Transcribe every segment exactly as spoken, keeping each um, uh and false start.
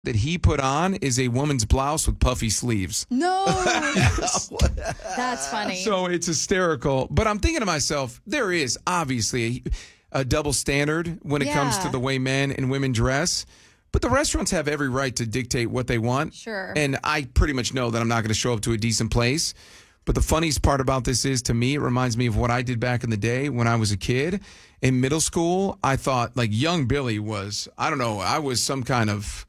that he put on is a woman's blouse with puffy sleeves. No. That's funny. So it's hysterical. But I'm thinking to myself, there is obviously a, a double standard when it Yeah. comes to the way men and women dress. But the restaurants have every right to dictate what they want. Sure. And I pretty much know that I'm not going to show up to a decent place. But the funniest part about this is, to me, it reminds me of what I did back in the day when I was a kid. In middle school, I thought, like, young Billy was, I don't know, I was some kind of...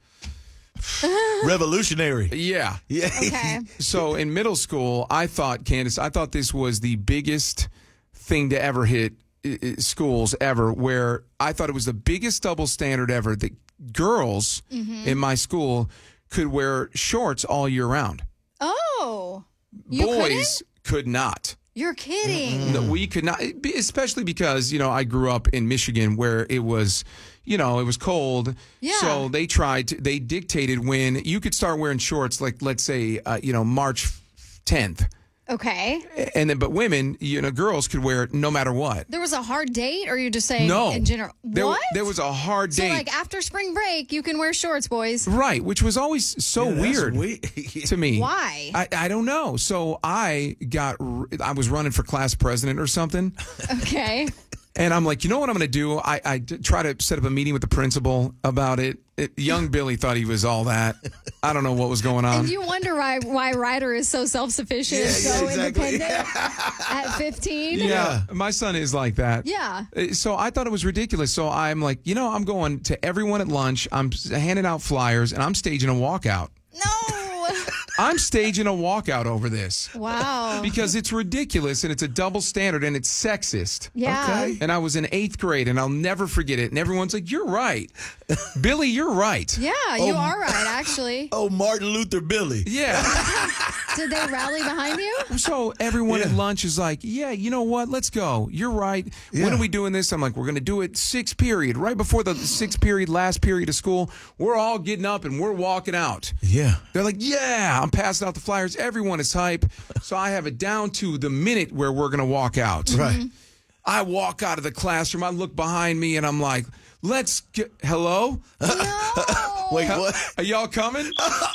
revolutionary. Yeah. Yeah. Okay. So in middle school, I thought, Candace, I thought this was the biggest thing to ever hit uh, schools ever, where I thought it was the biggest double standard ever that girls Mm-hmm. in my school could wear shorts all year round. Oh. You Boys could not. You're kidding. No, we could not, especially because, you know, I grew up in Michigan where it was, you know, it was cold. Yeah. So they tried to, they dictated when you could start wearing shorts, like, let's say, uh, you know, March tenth. Okay. And then, but women, you know, girls could wear it no matter what. There was a hard date, or are you just saying No. in general? There, What? there was a hard So, date. like, after spring break, you can wear shorts, boys. Right, which was always so Yeah, that's weird weird. to me. Why? I, I don't know. So I got, r- I was running for class president or something. Okay. And I'm like, you know what I'm going to do? I, I d- try to set up a meeting with the principal about it. it. Young Billy thought he was all that. I don't know what was going on. And you wonder why why Ryder is so self-sufficient, Yeah, so yeah, exactly. independent at fifteen. yeah, my son is like that. Yeah. Uh, So I thought it was ridiculous. So I'm like, you know, I'm going to everyone at lunch. I'm s- handing out flyers, and I'm staging a walkout. No. I'm staging a walkout over this. Wow. Because it's ridiculous, and it's a double standard, and it's sexist. Yeah. Okay. And I was in eighth grade, and I'll never forget it. And everyone's like, you're right. Billy, you're right. Yeah, you Oh. are right, actually. Oh, Martin Luther Billy. Yeah. Did they rally behind you? So everyone at Yeah. lunch is like, yeah, you know what? Let's go. You're right. When Yeah. are we doing this? I'm like, we're going to do it sixth period, right before the sixth period, last period of school. We're all getting up, and we're walking out. Yeah. They're like, yeah, I'm passing out the flyers. Everyone is hype. So I have it down to the minute where we're going to walk out. Right. I walk out of the classroom. I look behind me, and I'm like, let's get, hello? No. Wait, what? Are y'all coming?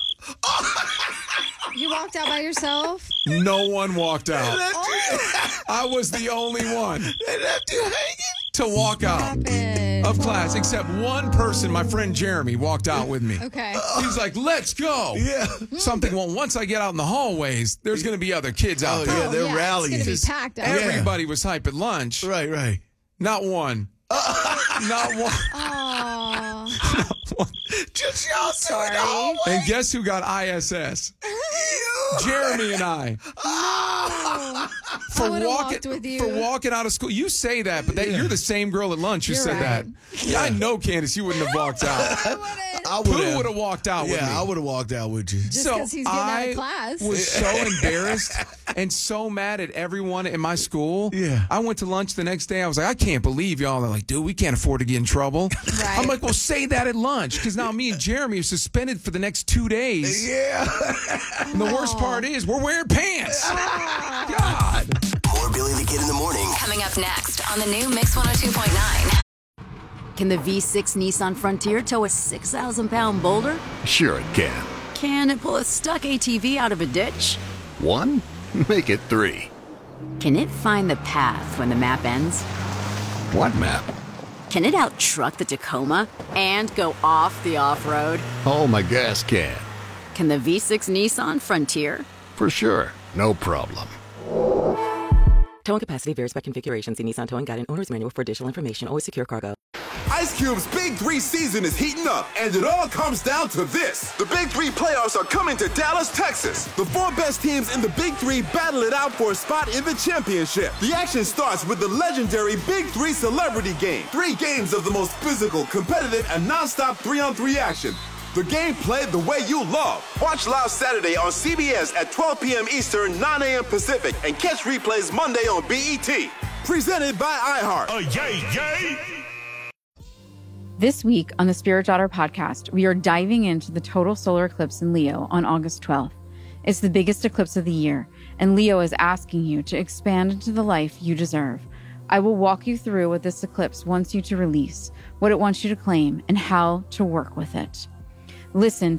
You walked out by yourself? No one walked out. Oh, I was the only one They left you hanging. to walk out happened. of class, except one person, my friend Jeremy, walked out with me. Okay. He's like, let's go. Yeah. Something, well, once I get out in the hallways, there's going to be other kids out Oh, there. yeah, they're yeah, rallying. It's going to be Just packed out. Everybody was hype at lunch. Right, right. Not one. Not one. Aw. Just y'all Sorry. doing the whole way. And guess who got I S S? Jeremy and I. I For would've walking, walked with you. for walking out of school. You say that, but that, you're the same girl at lunch who You're said right. that. Yeah, I know, Candace, you wouldn't have walked out. I wouldn't. I Who would have walked out with me? Yeah, I would have walked out with you. Just because he's getting out of class. was so embarrassed and so mad at everyone in my school. Yeah. I went to lunch the next day. I was like, I can't believe y'all. They're like, dude, we can't afford to get in trouble. Right. I'm like, well, say that at lunch, because now me and Jeremy are suspended for the next two days. Yeah. And the worst part is we're wearing pants. God. More Billy the Kid in the morning. Coming up next on the new Mix one oh two point nine. Can the V six Nissan Frontier tow a six thousand pound boulder? Sure it can. Can it pull a stuck A T V out of a ditch? One? Make it three. Can it find the path when the map ends? What map? Can it out-truck the Tacoma and go off the off-road? Oh, my gas can. Can the V six Nissan Frontier? For sure. No problem. Towing capacity varies by configuration. See Nissan Towing Guide and Owner's Manual for additional information. Always secure cargo. Ice Cube's Big Three season is heating up, and it all comes down to this. The Big Three playoffs are coming to Dallas, Texas. The four best teams in the Big Three battle it out for a spot in the championship. The action starts with the legendary Big Three Celebrity Game. Three games of the most physical, competitive, and nonstop three-on-three action. The game played the way you love. Watch live Saturday on C B S at twelve p.m. Eastern, nine a.m. Pacific, and catch replays Monday on B E T. Presented by iHeart. Oh, yay, yay! This week on the Spirit Daughter podcast, we are diving into the total solar eclipse in Leo on August twelfth. It's the biggest eclipse of the year, and Leo is asking you to expand into the life you deserve. I will walk you through what this eclipse wants you to release, what it wants you to claim, and how to work with it. Listen